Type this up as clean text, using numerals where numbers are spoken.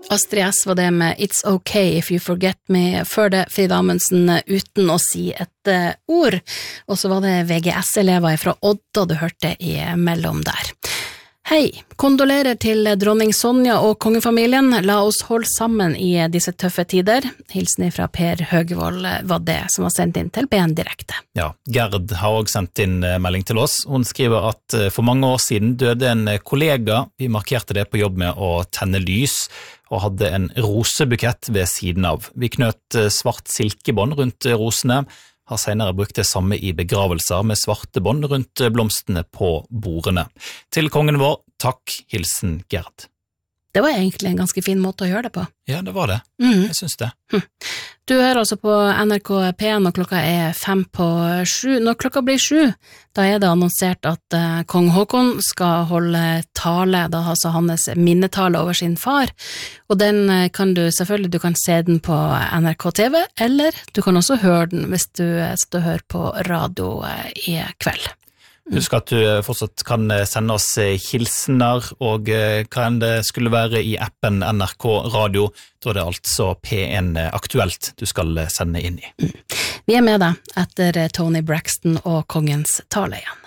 Astrid S var det med It's Okay If You Forget Me, før det Frida Amundsen uten å si et ord, og så var det VGS-elever fra Odda du hørte i mellom der. Hei, kondolerer til dronning Sonja og kongefamilien, la oss holde sammen i disse tøffe tider. Hilsen fra Per Høgevold var det som var sendt inn til BN Direkte. Ja, Gerd har også sendt inn melding til oss. Hun skriver at for mange år siden døde en kollega. Vi markerte det på jobb med å tenne lys, og hadde en rosebukett ved siden av. Vi knøt svart silkebånd rundt rosene, har senere brukt det samme i begravelser med svarte bånd rundt blomstene på bordene. Til kongen vår, takk, hilsen Gerd. Det var egentlig en ganske fin måte å gjøre det på. Ja, det var det. Jeg synes det. Du hører altså på NRK P1 når klokka 7:05. Når klokka blir 7, da det annonsert at kong Håkon skal holde tale, da altså hans minnetale over sin far, og den kan du selvfølgelig, du kan se den på NRK TV, eller du kan også høre den hvis du står og hører på radio i kveld. Husk at du fortsatt kan sende oss hilsener, og hva enn det skulle være i appen NRK Radio, da det altså P1 Aktuelt du skal sende inn i. Vi med deg etter Tony Braxton og kongens tale igjen.